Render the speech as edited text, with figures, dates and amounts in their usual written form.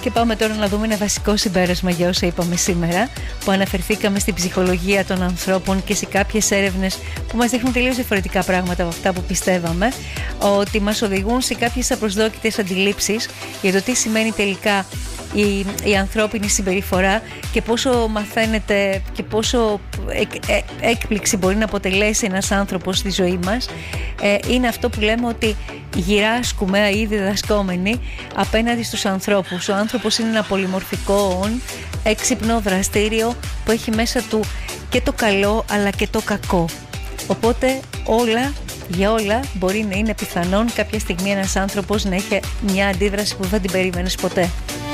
Και πάμε τώρα να δούμε ένα βασικό συμπέρασμα για όσα είπαμε σήμερα, που αναφερθήκαμε στην ψυχολογία των ανθρώπων και σε κάποιες έρευνες που μας δείχνουν τελείως διαφορετικά πράγματα από αυτά που πιστεύαμε, ότι μας οδηγούν σε κάποιες απροσδόκητες αντιλήψεις για το τι σημαίνει τελικά η ανθρώπινη συμπεριφορά και πόσο μαθαίνεται και πόσο έκπληξη μπορεί να αποτελέσει ένας άνθρωπος στη ζωή μας. Είναι αυτό που λέμε ότι γυράσκουμε ή διδασκόμενοι απέναντι στους ανθρώπους. Ο άνθρωπος είναι ένα πολυμορφικό όν, έξυπνο, δραστήριο, που έχει μέσα του και το καλό αλλά και το κακό. Οπότε για όλα μπορεί να είναι πιθανόν κάποια στιγμή ένας άνθρωπος να έχει μια αντίδραση που δεν την περίμενες ποτέ.